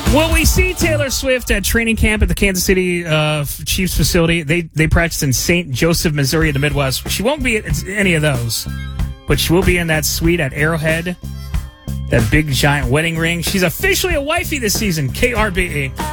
Will we see Taylor Swift at training camp at the Kansas City Chiefs facility? They practice in St. Joseph, Missouri in the Midwest. She won't be at any of those, but she will be in that suite at Arrowhead, that big giant wedding ring. She's officially a wifey this season, KRBE.